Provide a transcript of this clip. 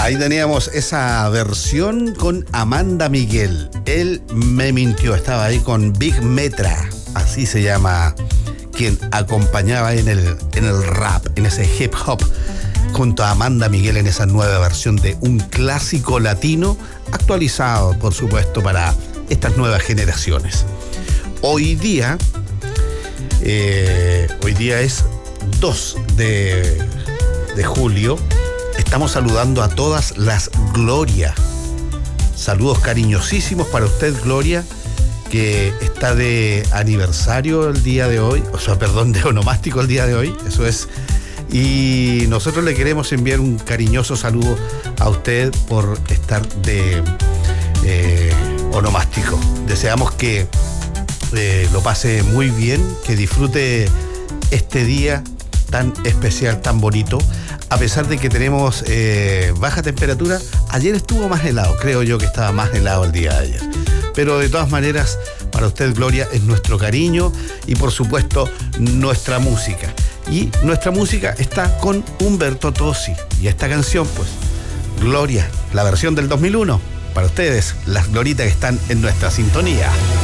Ahí teníamos esa versión con Amanda Miguel. Él me mintió, estaba ahí con Big Metra, así se llama, quien acompañaba en el rap, en ese hip hop, junto a Amanda Miguel en esa nueva versión de un clásico latino, actualizado, por supuesto, para estas nuevas generaciones. Hoy día es 2 de julio. Estamos saludando a todas las Gloria. Saludos cariñosísimos para usted, Gloria, que está de aniversario el día de hoy, de onomástico el día de hoy, eso es. Y nosotros le queremos enviar un cariñoso saludo a usted por estar de onomástico. Deseamos que lo pase muy bien, que disfrute este día tan especial, tan bonito. A pesar de que tenemos baja temperatura, ayer estuvo más helado, creo yo que estaba más helado el día de ayer. Pero de todas maneras, para usted, Gloria, es nuestro cariño y por supuesto nuestra música. Y nuestra música está con Humberto Tozzi. Y esta canción, pues, Gloria, la versión del 2001, para ustedes, las gloritas que están en nuestra sintonía.